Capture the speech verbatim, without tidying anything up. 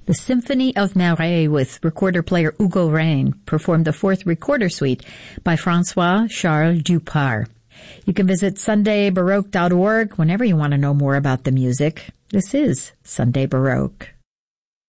The Symphony of Marais with recorder-player Hugo Rain performed the fourth recorder suite by Francois-Charles Dupart. You can visit sunday baroque dot org whenever you want to know more about the music. This is Sunday Baroque.